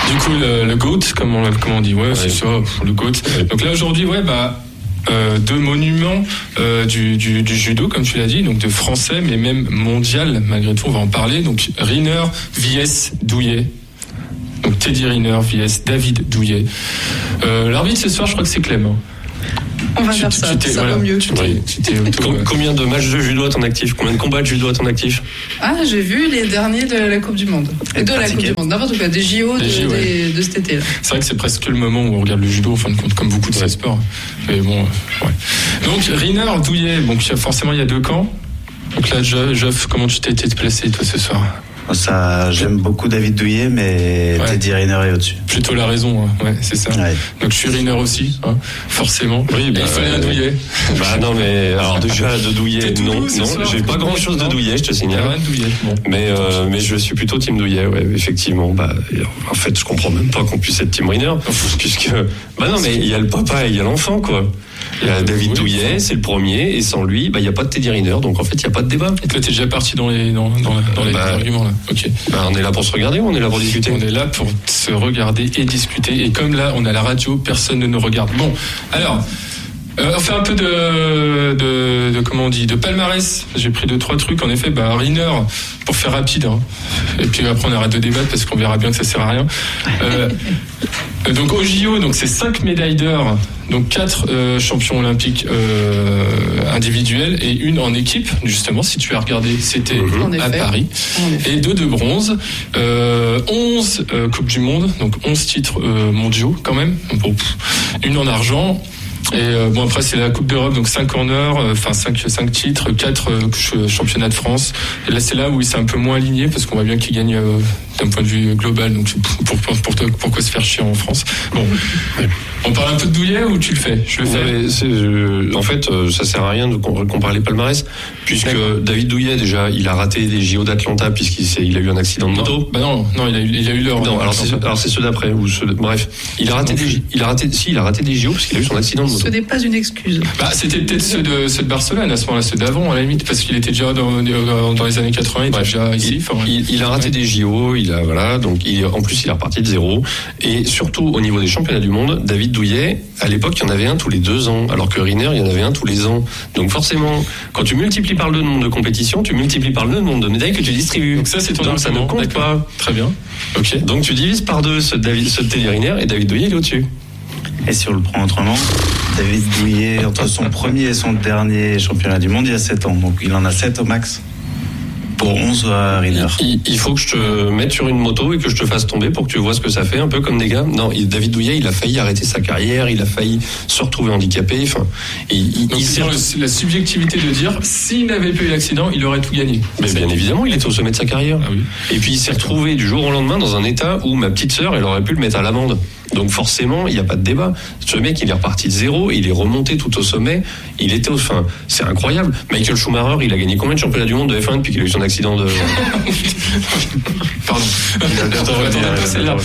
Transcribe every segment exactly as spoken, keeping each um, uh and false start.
Du coup, le, le GOAT, comme on, comme on dit, ouais, ouais. c'est ça, le GOAT. Ouais. Donc là, aujourd'hui, ouais, bah, euh, deux monuments euh, du, du, du judo, comme tu l'as dit, donc de français, mais même mondial, malgré tout, on va en parler. Donc, Riner vs Douillet. Donc, Teddy Riner vs David Douillet. Euh, l'arbitre ce soir, je crois que c'est Clem. Hein. On va tu, faire tu, ça, tu ça voilà, va mieux. Tu t'es, tu t'es auto, Com- combien de matchs de judo à ton actif? Combien de combats de judo à ton actif? Ah, j'ai vu les derniers de la Coupe du Monde. Et de la Coupe du Monde, n'importe quoi, des J O de, J O, ouais. de, de cet été. Là. C'est vrai que c'est presque le moment où on regarde le judo, en fin de compte, comme beaucoup de ces sports. Mais bon, ouais. Donc, Riner, Douillet, donc forcément, il y a deux camps. Donc là, Geoff, comment tu t'es été placé, toi, ce soir? Ça, j'aime beaucoup David Douillet, mais ouais. Teddy Riner est au-dessus. Plutôt la raison, hein. ouais, c'est ça. Ouais. Donc je suis Riner aussi, hein, forcément. Oui, bah, il fallait un Douillet. Bah non, mais alors déjà de Douillet, non, non, soir, j'ai pas grand-chose de Douillet, je te signale. Rien de Douillet. Bon. Mais euh, mais je suis plutôt team Douillet, ouais, effectivement. Bah en fait, je comprends même pas qu'on puisse être team Riner, puisque bah non, mais il y a le papa et il y a l'enfant, quoi. Il y a David oui, Douillet, c'est le premier, et sans lui, bah il y a pas de Teddy Riner, donc en fait il y a pas de débat. Et toi t'es déjà parti dans les dans, dans, dans les bah, arguments là. Ok. Bah, on est là pour se regarder ou on est là pour discuter? On est là pour se regarder et discuter. Et comme là on a la radio, personne ne nous regarde. Bon, alors. Euh, on fait un peu de, de, de comment on dit, de palmarès. J'ai pris deux trois trucs. En effet, bah Riner pour faire rapide. Hein. Et puis après on arrête de débattre parce qu'on verra bien que ça sert à rien. Euh, donc au J O, donc c'est cinq médailles d'or, donc quatre euh, champions olympiques euh, individuels et une en équipe. Justement, si tu as regardé, c'était mmh. à Paris. Et deux de bronze. Euh, onze euh, coupes du monde, donc onze titres euh, mondiaux quand même. Bon, pff, une en argent. Et euh, bon après c'est la Coupe d'Europe, donc cinq en or, enfin euh, cinq titres, quatre euh, championnats de France. Et là c'est là où il s'est un peu moins aligné parce qu'on voit bien qu'il gagne euh, d'un point de vue global. Donc pour, pour, pour, pour pourquoi se faire chier en France? Bon, on parle un peu de Douillet ou tu le fais? Je le fais. Ouais, c'est, euh, en fait, euh, ça sert à rien de comparer les palmarès puisque D'accord. David Douillet déjà il a raté des J O d'Atlanta puisqu'il s'est, il a eu un accident de moto. Non, bah non, non, il a eu, il a eu l'heure. Non, alors c'est, alors c'est ceux d'après ou ceux de, bref, il a raté des, il a raté, si il a raté des J O parce qu'il a eu son accident de moto. Ce n'est pas une excuse. Bah, c'était peut-être ceux de, ceux de Barcelone à ce moment-là, ceux d'avant à la limite, parce qu'il était déjà dans, dans les années quatre-vingts, il était déjà ici. Il, il, il a raté ouais. des J O, il a, voilà, donc il, en plus il est reparti de zéro. Et surtout au niveau des championnats du monde, David Douillet, à l'époque il y en avait un tous les deux ans, alors que Riner il y en avait un tous les ans. Donc forcément, quand tu multiplies par le nombre de compétitions, tu multiplies par le nombre de médailles que tu distribues. Donc ça c'est ton donc ça ne compte D'accord. pas. Très bien. Ok. Donc tu divises par deux ce David, ce Teddy Riner et David Douillet il est au-dessus. Et si on le prend autrement, David Douillet, entre son premier et son dernier championnat du monde, il y a sept ans. Donc il en a sept au max. Pour onze à Riner. Il, il faut que je te mette sur une moto et que je te fasse tomber pour que tu vois ce que ça fait, un peu comme des gars. Non, il, David Douillet, il a failli arrêter sa carrière, il a failli se retrouver handicapé. Enfin, il, il, Donc il c'est dans le, la subjectivité de dire, s'il n'avait pas eu l'accident, il aurait tout gagné. Mais bien évidemment, il était au sommet de sa carrière. Ah oui. Et puis il s'est retrouvé du jour au lendemain dans un état où ma petite sœur, elle aurait pu le mettre à l'amende. Donc forcément, il n'y a pas de débat. Ce mec, il est reparti de zéro, il est remonté tout au sommet. Il était au, enfin, c'est incroyable. Michael Schumacher, il a gagné combien de championnats du monde de F un depuis qu'il a eu son accident de... Pardon. Attends, attends, pas celle-là.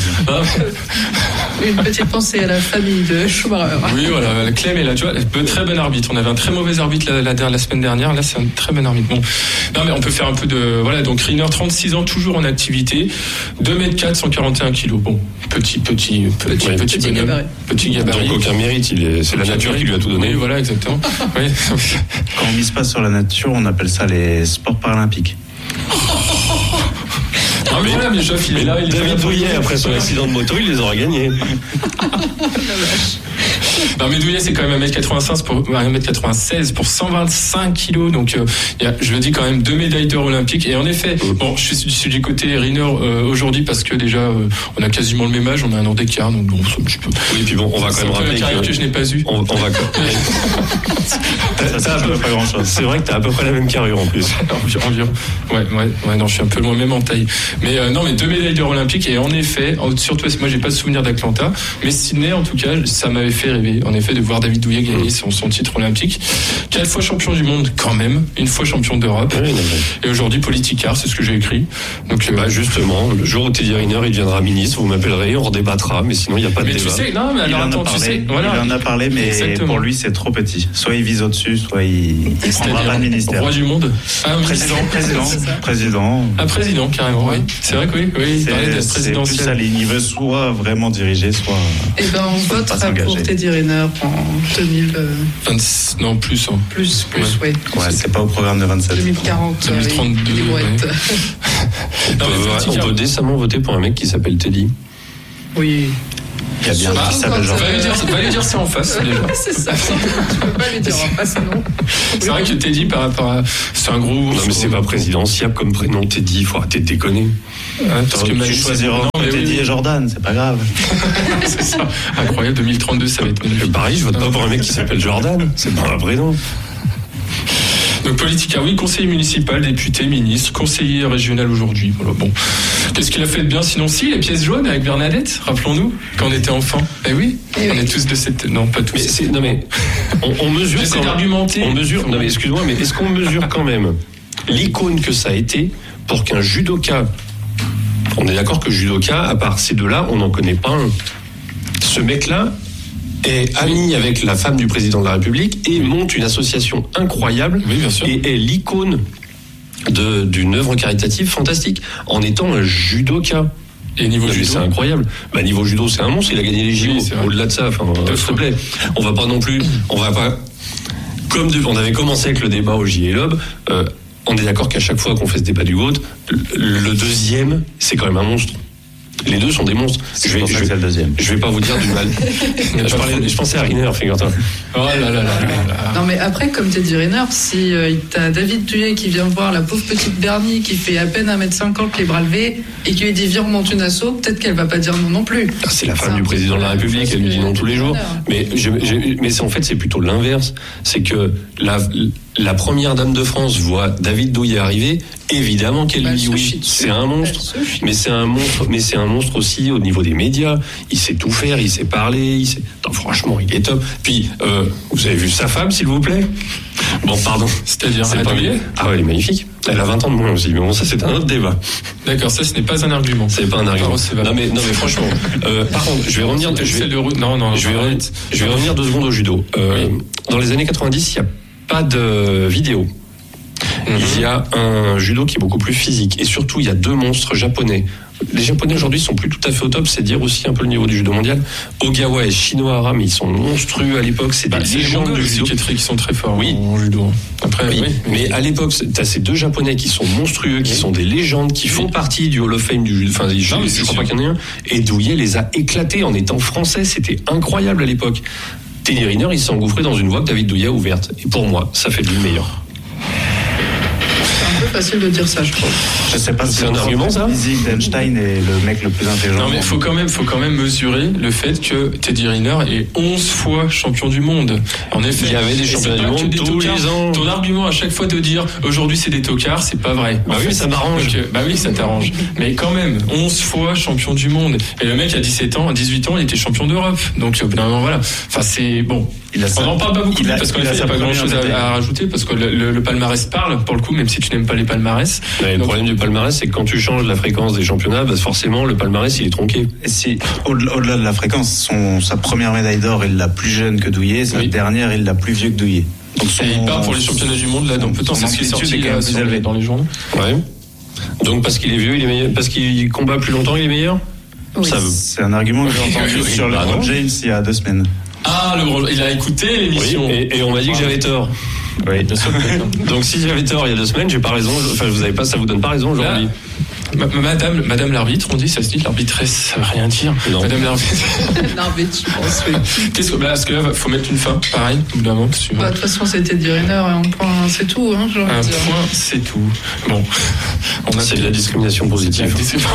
Une petite pensée à la famille de Schumacher. Oui, voilà, la Clem est là, tu vois, très bon arbitre. On avait un très mauvais arbitre la, la, la semaine dernière. Là, c'est un très bon arbitre. Bon, non, mais on peut faire un peu de, voilà. Donc Riner, trente-six ans, toujours en activité, deux mètres quatre, cent quarante et un kilos. Bon, petit, petit, petit, oui, petit, petit bonhomme, gabarit. petit gabarit. Donc aucun mérite. Il est, c'est la nature qui lui a tout donné. Oui, voilà, exactement. Oui. Quand on mise pas sur la nature, on appelle ça les sports paralympiques. Ah mais voilà, mais Geoff, il est là, il est David Douillet, après son accident de moto, il les aura gagnés. Non mais Douillet c'est quand même un mètre quatre-vingt-seize pour un mètre quatre-vingt-seize pour cent vingt-cinq kilos, donc euh, y a, je le dis quand même deux médailles d'or olympiques. Et en effet, bon, je suis, je suis du côté Riner euh, aujourd'hui parce que déjà euh, on a quasiment le même âge, on a un an d'écart, donc bon, c'est un petit peu. Oui, puis bon, on va quand même rappeler la carrière que, que je n'ai pas eu. On, on va. t'as, t'as peu, pas grand chose. C'est vrai que t'as à peu près la même carrure en plus. Environ. Ouais, ouais, ouais, non, je suis un peu loin, même en taille. Mais euh, non, mais deux médailles d'or olympiques et en effet, surtout moi j'ai pas de souvenir d'Atlanta, mais Sydney en tout cas, ça m'avait fait rêver. En effet, de voir David Douillet gagner son, son titre olympique. Quatre fois champion du monde quand même, une fois champion d'Europe. Oui, et aujourd'hui politicard, c'est ce que j'ai écrit. Donc bah, euh, justement, le jour où Teddy Riner il deviendra ministre, vous m'appellerez, on redébattra, mais sinon il n'y a pas de mais débat. Tu sais, non, mais alors attends, tu sais, voilà. Il en a parlé, mais Exactement. Pour lui c'est trop petit. Soit il vise au-dessus, soit il, il prendra pas le ministère. Roi du monde. Ah, président, président, président. Un président carrément, oui. C'est vrai que oui, oui il parlait de la présidentielle. C'est plus sa ligne. Il veut soit vraiment diriger, soit. Eh ben, on votera pour Teddy Riner en deux mille vingt, non, plus. Hein. Plus, plus, oui. Ouais, ouais, c'est pas au programme de vingt-sept. deux mille quarante. deux mille trente-deux. Les brouettes. On peut, on peut décemment voter pour un mec qui s'appelle Teddy. Oui. Il y a bien ah, qui s'appelle Jean. Va lui dire, va lui dire c'est en face déjà. C'est ça. Tu peux pas lui dire en face, non. C'est vrai que Teddy par rapport à, c'est un gros. Non mais c'est pas présidentiable comme prénom Teddy. Il faut arrêter de déconner. Ah, parce que tu choisiras Teddy et Jordan, c'est pas grave. C'est ça. Incroyable. deux mille trente-deux, ça va être magnifique. Pareil, je vote pas pour un mec qui s'appelle Jordan. C'est pas un vrai nom. Donc politique, ah oui, conseiller municipal, député, ministre, conseiller régional aujourd'hui. Voilà, bon. Qu'est-ce qu'il a fait de bien sinon si les pièces jaunes avec Bernadette, rappelons-nous, quand on était enfant. Eh oui, eh on oui. est tous de cette. Non, pas tous. Mais c'est... Non mais on, on mesure. J'essaie quand... d'argumenter. On mesure. Non mais excuse-moi, mais est-ce qu'on mesure quand même l'icône que ça a été pour qu'un judoka. On est d'accord que judoka, à part ces deux-là, on n'en connaît pas un. Ce mec-là est ami avec la femme du président de la République et monte une association incroyable oui, bien sûr. et est l'icône de, d'une œuvre caritative fantastique en étant un judoka. Et niveau non, judo, c'est incroyable. Bah, niveau judo, c'est un monstre. Il a gagné les J O. Oui, au-delà de ça, enfin, s'il te plaît, on va pas non plus, on va pas. Comme de, on avait commencé avec le débat au J et Lob. Euh, on est d'accord qu'à chaque fois qu'on fait ce débat du GOAT, le, le deuxième, c'est quand même un monstre. Les deux sont des monstres. C'est je vais, je, vais, le deuxième. je vais pas vous dire du mal. je, parlais, je pensais à Riner, figure-toi. Oh là là là là là. Non mais après, comme Teddy Riner, si euh, t'as David Douillet qui vient voir la pauvre petite Bernie qui fait à peine un mètre cinquante les bras levés et qui lui dit viens on monte une asso, peut-être qu'elle va pas dire non non plus. Ah, c'est la femme du président de la République, elle lui dit non tous les jours. Mais, je, je, mais c'est, en fait, c'est plutôt l'inverse. C'est que la, la première dame de France voit David Douillet arriver, évidemment qu'elle lui dit oui. C'est un monstre. Mais c'est un monstre, mais c'est un monstre aussi au niveau des médias. Il sait tout faire, il sait parler, il sait... Non, franchement, il est top. Puis, euh, vous avez vu sa femme, s'il vous plaît? Bon, pardon. C'est-à-dire, c'est à pas... Douillet? Ah ouais, elle est magnifique. Elle a vingt ans de moins aussi, mais bon, ça c'est un autre débat. D'accord, ça ce n'est pas un argument. C'est pas un argument. Non, non mais non mais franchement, euh, par contre, je vais revenir. Je vais, de... non non. Je vais, revenir, je vais revenir deux secondes au judo. Euh, oui. Dans les années quatre-vingt-dix, il n'y a pas de vidéo. Mm-hmm. Il y a un judo qui est beaucoup plus physique et surtout il y a deux monstres japonais. Les Japonais aujourd'hui sont plus tout à fait au top, c'est dire aussi un peu le niveau du judo mondial. Ogawa et Shinohara, mais ils sont monstrueux à l'époque, c'est bah, des légendes du judo qui sont très forts oui. en judo. Après, oui. oui. Mais à l'époque, t'as ces deux Japonais qui sont monstrueux, qui oui. sont des légendes, qui font oui. partie du Hall of Fame du judo. Enfin, non, je, je crois pas qu'il y en ait un. Et Douillet les a éclatés en étant français, c'était incroyable à l'époque. Teddy Riner, il s'est engouffré dans une voie que David Douillet a ouverte. Et pour moi, ça fait de lui le meilleur. C'est facile de dire ça, je crois. Je sais pas si c'est un argument, ça. Physique d'Einstein est le mec le plus intelligent. Non, mais il faut quand même, faut quand même mesurer le fait que Teddy Riner est onze fois champion du monde. En effet, il y avait des champions du monde tous les ans. Ton argument à chaque fois de dire aujourd'hui c'est des tocards, c'est pas vrai. Bah en oui, fait, ça m'arrange. Que, bah oui, ça t'arrange. Mais quand même, onze fois champion du monde. Et le mec à dix-sept ans, à dix-huit ans, il était champion d'Europe. Donc au bout d'un moment, voilà. Enfin, c'est bon. Il a on n'en parle pas beaucoup il a, parce qu'en fait, il n'y a pas grand chose à, à rajouter parce que le, le, le palmarès parle pour le coup, même si tu n'aimes pas les palmarès. Ouais, le problème du palmarès, c'est que quand tu changes la fréquence des championnats, bah forcément, le palmarès, il est tronqué. Et si, au-delà, au-delà de la fréquence, son, sa première médaille d'or, il l'a plus jeune que Douillet, sa oui. dernière, il l'a plus vieux que Douillet. Donc son, et il part pour les championnats du monde, là, dans peu de temps, c'est ce qui est sorti là, les, dans les journaux. Ouais. Donc, parce qu'il est vieux, il est meilleur, parce qu'il combat plus longtemps, il est meilleur? Oui. Ça, c'est un argument que j'ai entendu sur le LeBron James il y a deux semaines. Ah, le, il a écouté l'émission. Oui, et, et on m'a dit que j'avais tort. Oui, bien sûr. Donc si j'avais tort il y a deux semaines, j'ai pas raison. Enfin, vous avez pas, ça vous donne pas raison aujourd'hui. Là, Madame, Madame l'arbitre, on dit, ça se dit, l'arbitresse, ça veut rien dire. Non. Madame l'arbitre. L'arbitre, je pense, oui. Qu'est-ce que, bah, parce que là, faut mettre une fin, pareil, au bout d'un moment. Bah, de toute façon, c'était Teddy Riner, et un point, c'est tout, hein, genre. Un dire. point, c'est tout. Bon. On a c'est de la discrimination positive.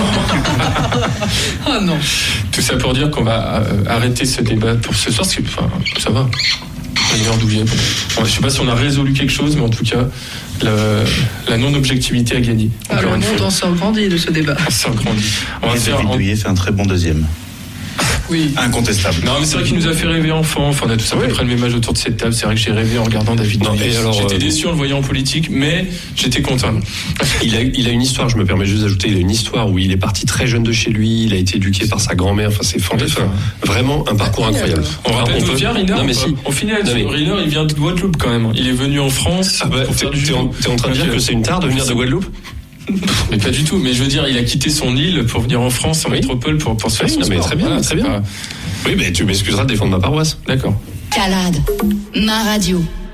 Ah non. Tout ça pour dire qu'on va euh, arrêter ce débat pour ce soir, parce que, enfin, ça va. Douillet. Bon, je sais pas si on a résolu quelque chose, mais en tout cas, la, la non-objectivité a gagné. Ah, le monde en sort grandi de ce débat. On sort grandi. On va et faire. David Douillet en... fait un très bon deuxième. Oui. Incontestable. Non, mais c'est vrai qu'il nous a fait rêver enfant. Enfin, on a tous à peu près le même âge autour de cette table. C'est vrai que j'ai rêvé en regardant David Douillet. J'étais euh... déçu en le voyant en politique, mais j'étais content. Il a, il a une histoire, je me permets juste d'ajouter, il a une histoire où il est parti très jeune de chez lui, il a été éduqué par sa grand-mère. Enfin, c'est fantastique. Enfin, vraiment un parcours incroyable. On rappelle d'où vient Riner. Non, mais si. On finit là-dessus. Riner, il vient de Guadeloupe quand même. Il est venu en France. Ah bah, pour faire du t'es, en, t'es en train de dire que c'est une tare de venir de Guadeloupe? Mais pas du tout. Mais je veux dire, il a quitté son île pour venir en France, en oui. métropole, pour, pour se faire oui, son non, sport. mais très bien, Voilà, très bien. pas... Oui, mais tu m'excuseras de défendre ma paroisse. D'accord. Calade, ma radio.